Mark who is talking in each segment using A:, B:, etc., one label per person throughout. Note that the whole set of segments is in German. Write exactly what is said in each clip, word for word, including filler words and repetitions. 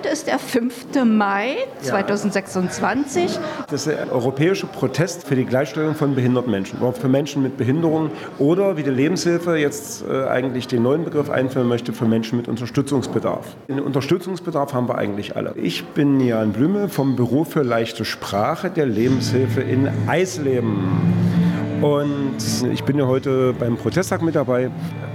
A: Heute ist der fünfte Mai zweitausendsechsundzwanzig.
B: Das ist der europäische Protest für die Gleichstellung von behinderten Menschen, auch für Menschen mit Behinderung oder wie die Lebenshilfe jetzt äh, eigentlich den neuen Begriff einführen möchte, für Menschen mit Unterstützungsbedarf. Den Unterstützungsbedarf haben wir eigentlich alle. Ich bin Jan Blümel vom Büro für leichte Sprache der Lebenshilfe in Eisleben. Und ich bin ja heute beim Protesttag mit dabei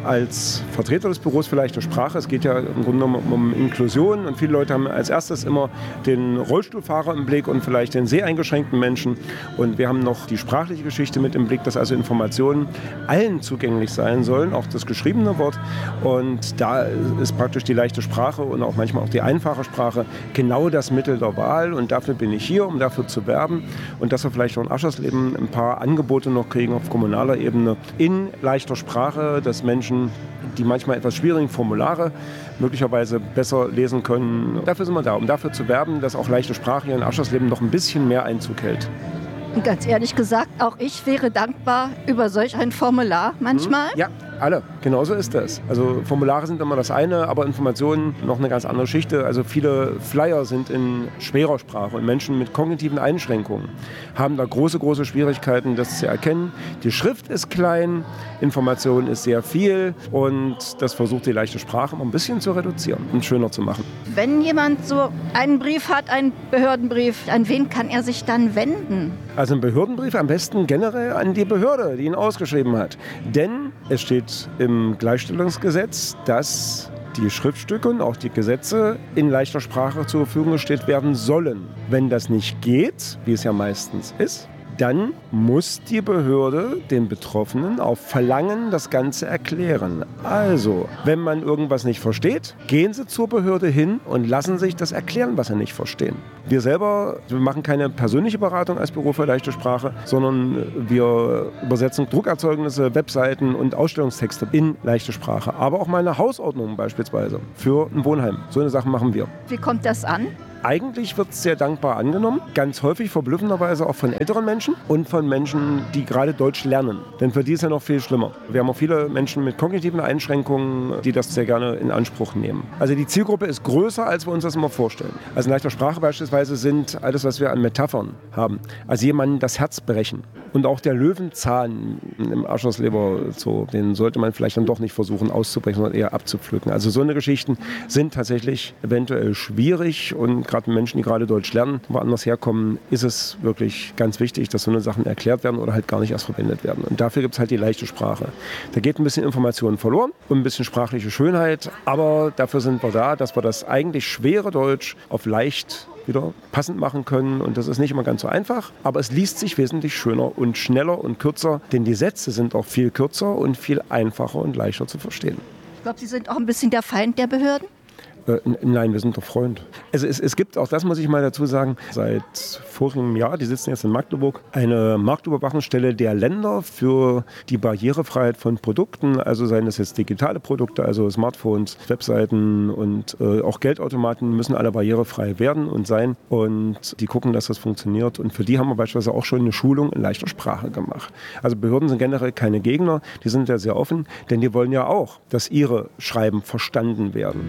B: als Vertreter des Büros für leichte Sprache. Es geht ja im Grunde genommen um Inklusion und viele Leute haben als erstes immer den Rollstuhlfahrer im Blick und vielleicht den seheingeschränkten Menschen. Und wir haben noch die sprachliche Geschichte mit im Blick, dass also Informationen allen zugänglich sein sollen, auch das geschriebene Wort. Und da ist praktisch die leichte Sprache und auch manchmal auch die einfache Sprache genau das Mittel der Wahl. Und dafür bin ich hier, um dafür zu werben und dass wir vielleicht auch in Aschersleben ein paar Angebote noch kriegen auf kommunaler Ebene in leichter Sprache, dass Menschen, die manchmal etwas schwierigen Formulare möglicherweise besser lesen können. Dafür sind wir da, um dafür zu werben, dass auch leichte Sprache hier in Aschersleben noch ein bisschen mehr Einzug hält.
A: Und ganz ehrlich gesagt, auch ich wäre dankbar über solch ein Formular manchmal.
B: Ja, alle. Genauso ist das. Also Formulare sind immer das eine, aber Informationen noch eine ganz andere Geschichte. Also viele Flyer sind in schwerer Sprache und Menschen mit kognitiven Einschränkungen haben da große, große Schwierigkeiten, das zu erkennen. Die Schrift ist klein, Information ist sehr viel und das versucht die leichte Sprache mal ein bisschen zu reduzieren und schöner zu machen.
A: Wenn jemand so einen Brief hat, einen Behördenbrief, an wen kann er sich dann wenden?
B: Also ein Behördenbrief am besten generell an die Behörde, die ihn ausgeschrieben hat. Denn es steht im Gleichstellungsgesetz, dass die Schriftstücke und auch die Gesetze in leichter Sprache zur Verfügung gestellt werden sollen. Wenn das nicht geht, wie es ja meistens ist, dann muss die Behörde den Betroffenen auf Verlangen das Ganze erklären. Also, wenn man irgendwas nicht versteht, gehen Sie zur Behörde hin und lassen sich das erklären, was Sie nicht verstehen. Wir selber, wir machen keine persönliche Beratung als Büro für leichte Sprache, sondern wir übersetzen Druckerzeugnisse, Webseiten und Ausstellungstexte in leichte Sprache. Aber auch mal eine Hausordnung beispielsweise für ein Wohnheim. So eine Sache machen wir.
A: Wie kommt das an?
B: Eigentlich wird es sehr dankbar angenommen, ganz häufig verblüffenderweise auch von älteren Menschen und von Menschen, die gerade Deutsch lernen. Denn für die ist ja noch viel schlimmer. Wir haben auch viele Menschen mit kognitiven Einschränkungen, die das sehr gerne in Anspruch nehmen. Also die Zielgruppe ist größer, als wir uns das immer vorstellen. Also in leichter Sprache beispielsweise sind alles, was wir an Metaphern haben. Also jemandem das Herz brechen. Und auch der Löwenzahn im Aschersleber Zoo, den sollte man vielleicht dann doch nicht versuchen auszubrechen, sondern eher abzupflücken. Also so eine Geschichten sind tatsächlich eventuell schwierig und gerade Menschen, die gerade Deutsch lernen, woanders herkommen, ist es wirklich ganz wichtig, dass so eine Sachen erklärt werden oder halt gar nicht erst verwendet werden. Und dafür gibt es halt die leichte Sprache. Da geht ein bisschen Information verloren und ein bisschen sprachliche Schönheit, aber dafür sind wir da, dass wir das eigentlich schwere Deutsch auf leicht wieder passend machen können. Und das ist nicht immer ganz so einfach, aber es liest sich wesentlich schöner und schneller und kürzer, denn die Sätze sind auch viel kürzer und viel einfacher und leichter zu verstehen.
A: Ich glaube, Sie sind auch ein bisschen der Feind der Behörden?
B: Äh, nein, wir sind doch Freund. Also es, es gibt, auch das muss ich mal dazu sagen, seit vorigem Jahr, die sitzen jetzt in Magdeburg, eine Marktüberwachungsstelle der Länder für die Barrierefreiheit von Produkten, also seien das jetzt digitale Produkte, also Smartphones, Webseiten und äh, auch Geldautomaten müssen alle barrierefrei werden und sein und die gucken, dass das funktioniert und für die haben wir beispielsweise auch schon eine Schulung in leichter Sprache gemacht. Also Behörden sind generell keine Gegner, die sind ja sehr offen, denn die wollen ja auch, dass ihre Schreiben verstanden werden.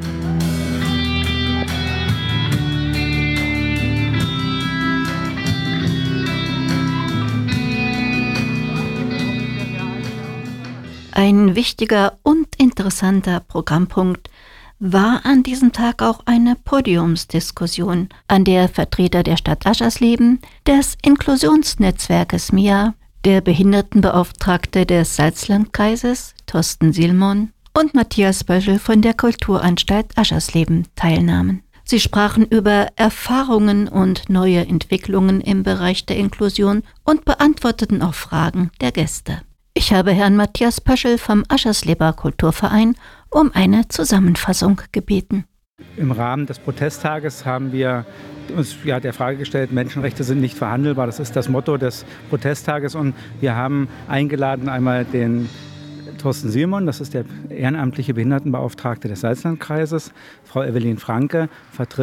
C: Ein wichtiger und interessanter Programmpunkt war an diesem Tag auch eine Podiumsdiskussion, an der Vertreter der Stadt Aschersleben, des Inklusionsnetzwerkes M I A, der Behindertenbeauftragte des Salzlandkreises, Thorsten Silmon, und Matthias Böschel von der Kulturanstalt Aschersleben teilnahmen. Sie sprachen über Erfahrungen und neue Entwicklungen im Bereich der Inklusion und beantworteten auch Fragen der Gäste. Ich habe Herrn Matthias Pöschel vom Aschersleber Kulturverein um eine Zusammenfassung gebeten.
D: Im Rahmen des Protesttages haben wir uns ja, der Frage gestellt, Menschenrechte sind nicht verhandelbar. Das ist das Motto des Protesttages. Und wir haben eingeladen einmal den Thorsten Silmon, das ist der ehrenamtliche Behindertenbeauftragte des Salzlandkreises. Frau Evelyn Franke vertritt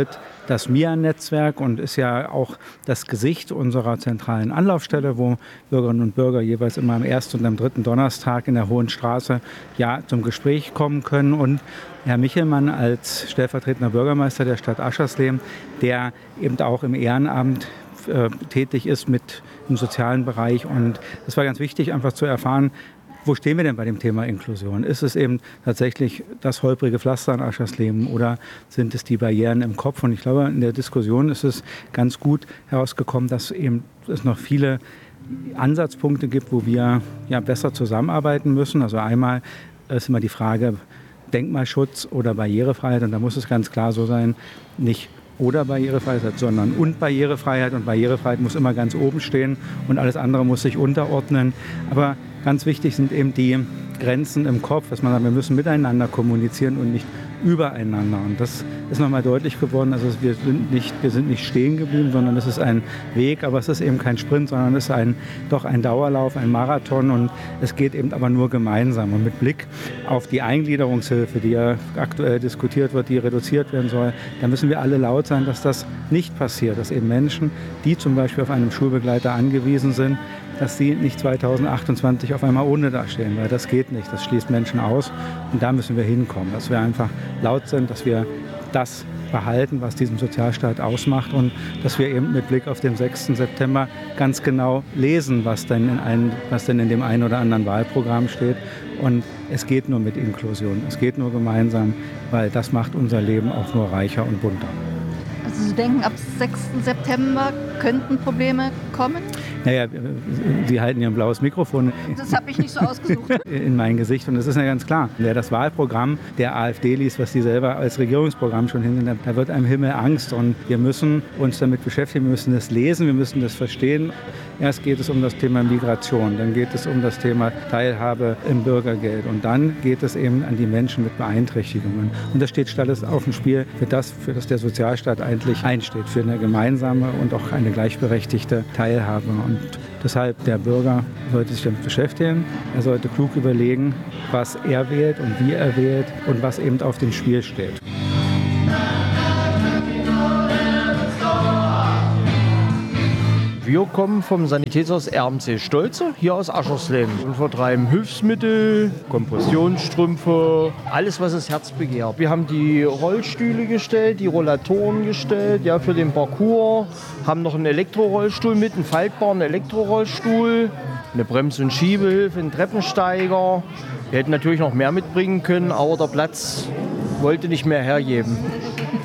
D: das M I A-Netzwerk und ist ja auch das Gesicht unserer zentralen Anlaufstelle, wo Bürgerinnen und Bürger jeweils immer am ersten und am dritten Donnerstag in der Hohen Straße ja, zum Gespräch kommen können. Und Herr Michelmann als stellvertretender Bürgermeister der Stadt Aschersleben, der eben auch im Ehrenamt äh, tätig ist mit im sozialen Bereich. Und es war ganz wichtig, einfach zu erfahren, wo stehen wir denn bei dem Thema Inklusion? Ist es eben tatsächlich das holprige Pflaster in Aschersleben oder sind es die Barrieren im Kopf? Und ich glaube, in der Diskussion ist es ganz gut herausgekommen, dass eben es noch viele Ansatzpunkte gibt, wo wir ja besser zusammenarbeiten müssen. Also einmal ist immer die Frage Denkmalschutz oder Barrierefreiheit. Und da muss es ganz klar so sein, nicht oder Barrierefreiheit, sondern und Barrierefreiheit. Und Barrierefreiheit muss immer ganz oben stehen und alles andere muss sich unterordnen. Aber ganz wichtig sind eben die Grenzen im Kopf, dass man sagt, wir müssen miteinander kommunizieren und nicht übereinander. Und das ist nochmal deutlich geworden. Also wir sind nicht, wir sind nicht stehen geblieben, sondern es ist ein Weg, aber es ist eben kein Sprint, sondern es ist ein, doch ein Dauerlauf, ein Marathon und es geht eben aber nur gemeinsam. Und mit Blick auf die Eingliederungshilfe, die ja aktuell diskutiert wird, die reduziert werden soll, da müssen wir alle laut sein, dass das nicht passiert, dass eben Menschen, die zum Beispiel auf einen Schulbegleiter angewiesen sind, dass sie nicht zweitausendachtundzwanzig auf einmal ohne dastehen, weil das geht nicht, das schließt Menschen aus und da müssen wir hinkommen, dass wir einfach laut sind, dass wir das behalten, was diesen Sozialstaat ausmacht und dass wir eben mit Blick auf den sechsten September ganz genau lesen, was denn in, ein, was denn in dem einen oder anderen Wahlprogramm steht und es geht nur mit Inklusion, es geht nur gemeinsam, weil das macht unser Leben auch nur reicher und bunter.
A: Also Sie denken, ab sechsten September könnten Probleme kommen?
D: Naja, Sie halten hier ein blaues Mikrofon.
A: Das habe ich nicht so ausgesucht.
D: In mein Gesicht. Und es ist ja ganz klar, wer das Wahlprogramm der AfD liest, was die selber als Regierungsprogramm schon hinten, da wird einem Himmel Angst. Und wir müssen uns damit beschäftigen, wir müssen das lesen, wir müssen das verstehen. Erst geht es um das Thema Migration, dann geht es um das Thema Teilhabe im Bürgergeld. Und dann geht es eben an die Menschen mit Beeinträchtigungen. Und das steht alles auf dem Spiel für das, für das der Sozialstaat eigentlich einsteht, für eine gemeinsame und auch eine gleichberechtigte Teilhabe. Und deshalb, der Bürger sollte sich damit beschäftigen. Er sollte klug überlegen, was er wählt und wie er wählt und was eben auf dem Spiel steht.
E: Wir kommen vom Sanitätshaus R M C Stolze, hier aus Aschersleben und vertreiben Hilfsmittel, Kompressionsstrümpfe, alles, was das Herz begehrt. Wir haben die Rollstühle gestellt, die Rollatoren gestellt, ja, für den Parcours, haben noch einen Elektrorollstuhl mit, einen faltbaren Elektrorollstuhl, eine Brems- und Schiebehilfe, einen Treppensteiger. Wir hätten natürlich noch mehr mitbringen können, aber der Platz wollte nicht mehr hergeben.